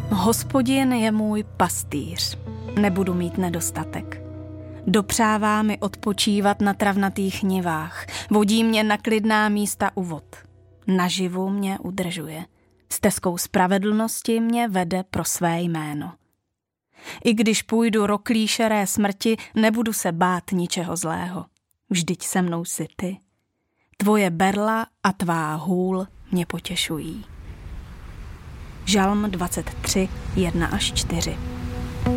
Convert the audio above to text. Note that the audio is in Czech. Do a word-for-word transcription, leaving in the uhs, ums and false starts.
Hospodin je můj pastýř, nebudu mít nedostatek. Dopřává mi odpočívat na travnatých nivách, vodí mě na klidná místa u vod. Naživu mě udržuje, stezkou spravedlnosti mě vede pro své jméno. I když půjdu roklí šeré smrti, nebudu se bát ničeho zlého. Vždyť se mnou jsi ty. Tvoje berla a tvá hůl mě potěšují. Žalm dvacet tři, jedna až čtyři.